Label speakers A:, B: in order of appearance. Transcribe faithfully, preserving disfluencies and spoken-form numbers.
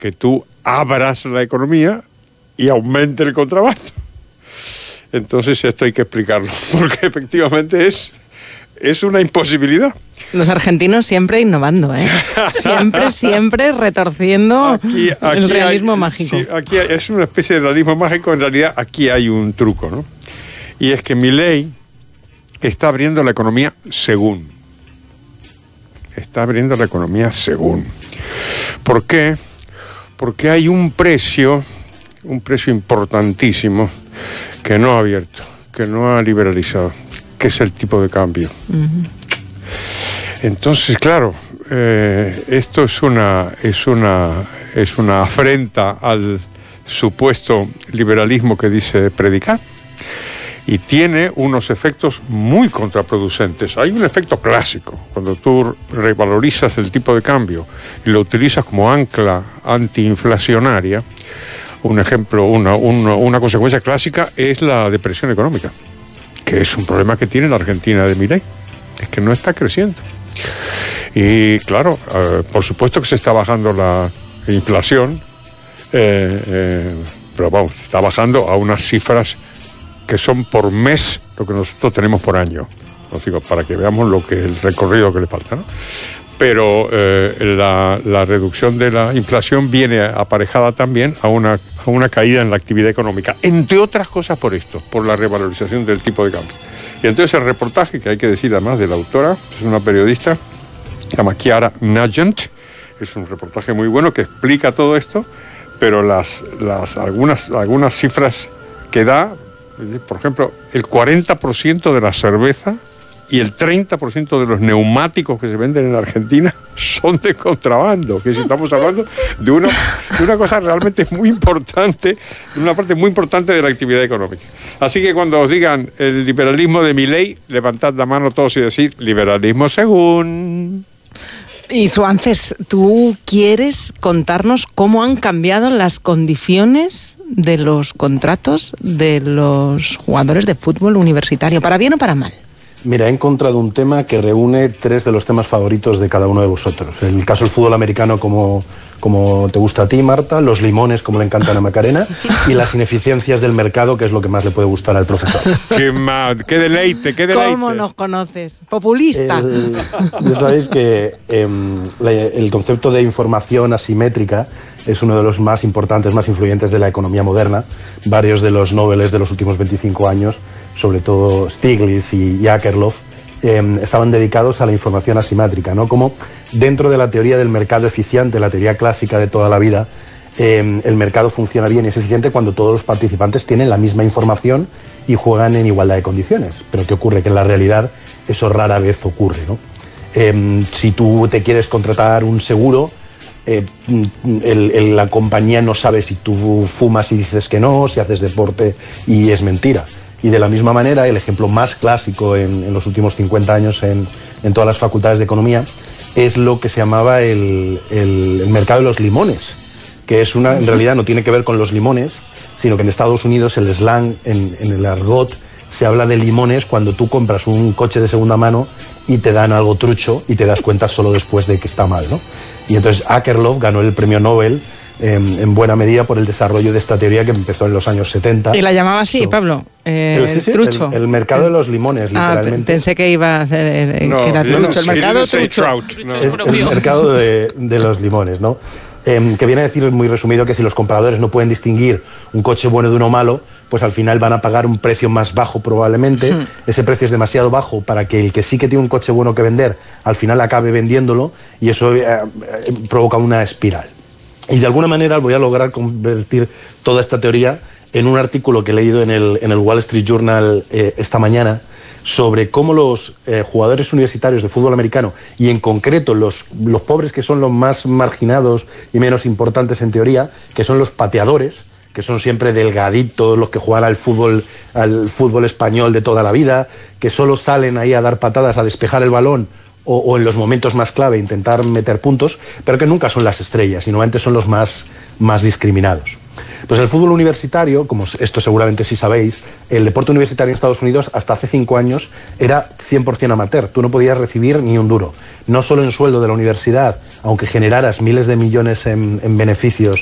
A: que tú abras la economía y aumente el contrabando. Entonces esto hay que explicarlo, porque efectivamente es, es una imposibilidad.
B: Los argentinos siempre innovando, ¿eh? Siempre, siempre retorciendo
A: aquí, aquí
B: el realismo
A: hay,
B: mágico.
A: Sí, aquí hay, es una especie de realismo mágico. En realidad aquí hay un truco, ¿no? Y es que Milei está abriendo la economía según. Está abriendo la economía según. ¿Por qué? Porque hay un precio, un precio importantísimo que no ha abierto, que no ha liberalizado, que es el tipo de cambio. Uh-huh. Entonces, claro, eh, esto es una, es una, es una afrenta al supuesto liberalismo que dice predicar, y tiene unos efectos muy contraproducentes. Hay un efecto clásico, cuando tú revalorizas el tipo de cambio y lo utilizas como ancla antiinflacionaria. Un ejemplo, una, una, una consecuencia clásica es la depresión económica, que es un problema que tiene la Argentina de Milei, es que no está creciendo. Y claro, eh, por supuesto que se está bajando la inflación, eh, eh, pero vamos, está bajando a unas cifras que son por mes lo que nosotros tenemos por año. Os digo, para que veamos lo que el recorrido que le falta, ¿no? Pero eh, la, la reducción de la inflación viene aparejada también a una, a una caída en la actividad económica, entre otras cosas por esto, por la revalorización del tipo de cambio. Y entonces el reportaje, que hay que decir además de la autora, es una periodista, se llama Chiara Nugent, es un reportaje muy bueno que explica todo esto, pero las, las, algunas, algunas cifras que da, por ejemplo, el cuarenta por ciento de la cerveza y el treinta por ciento de los neumáticos que se venden en Argentina son de contrabando, que si estamos hablando de una, de una cosa realmente muy importante, de una parte muy importante de la actividad económica. Así que cuando os digan el liberalismo de Milei, levantad la mano todos y decir liberalismo según.
B: Y Suances, ¿tú quieres contarnos cómo han cambiado las condiciones de los contratos de los jugadores de fútbol universitario, para bien o para mal?
C: Mira, he encontrado un tema que reúne tres de los temas favoritos de cada uno de vosotros. En el caso del fútbol americano, como, como te gusta a ti, Marta, los limones, como le encantan a Macarena, y las ineficiencias del mercado, que es lo que más le puede gustar al profesor.
A: ¡Qué, mal, qué deleite, qué deleite!
B: ¿Cómo nos conoces? Populista.
C: El, ya sabéis que eh, la, el concepto de información asimétrica es uno de los más importantes, más influyentes de la economía moderna. Varios de los Nobeles de los últimos veinticinco años, sobre todo Stiglitz y Akerlof, eh, estaban dedicados a la información asimétrica, ¿no? Como dentro de la teoría del mercado eficiente, la teoría clásica de toda la vida, eh, el mercado funciona bien y es eficiente cuando todos los participantes tienen la misma información y juegan en igualdad de condiciones. Pero ¿qué ocurre? Que en la realidad eso rara vez ocurre, ¿no? Eh, si tú te quieres contratar un seguro, Eh, el, el, la compañía no sabe si tú fumas y dices que no, si haces deporte y es mentira. Y de la misma manera, el ejemplo más clásico en, en los últimos cincuenta años en, en todas las facultades de economía es lo que se llamaba el, el, el mercado de los limones, que es una, en realidad no tiene que ver con los limones, sino que en Estados Unidos el slang, en, en el argot, se habla de limones cuando tú compras un coche de segunda mano y te dan algo trucho y te das cuenta solo después de que está mal, ¿no? Y entonces Akerlof ganó el premio Nobel eh, en buena medida por el desarrollo de esta teoría que empezó en los años setenta.
B: Y la llamaba así, so, Pablo, eh, el,
C: el, sí,
B: trucho.
C: El, el mercado de los limones, ah, literalmente.
B: Pensé que iba a hacer,
C: no,
B: que era trucho,
C: no,
B: el mercado trucho.
C: No. Es el mercado de, de los limones, ¿no? Eh, que viene a decir muy resumido que si los compradores no pueden distinguir un coche bueno de uno malo, pues al final van a pagar un precio más bajo probablemente. Hmm. Ese precio es demasiado bajo para que el que sí que tiene un coche bueno que vender, al final acabe vendiéndolo, y eso eh, eh, provoca una espiral. Y de alguna manera voy a lograr convertir toda esta teoría en un artículo que he leído en el, en el Wall Street Journal eh, esta mañana, sobre cómo los eh, jugadores universitarios de fútbol americano, y en concreto los, los pobres, que son los más marginados y menos importantes en teoría, que son los pateadores, que son siempre delgaditos, los que juegan al fútbol, al fútbol español de toda la vida, que solo salen ahí a dar patadas, a despejar el balón o, o en los momentos más clave intentar meter puntos, pero que nunca son las estrellas y normalmente son los más, más discriminados. Pues el fútbol universitario, como esto seguramente sí sabéis, el deporte universitario en Estados Unidos hasta hace cinco años era cien por ciento amateur. Tú no podías recibir ni un duro. No solo en sueldo de la universidad, aunque generaras miles de millones en, en beneficios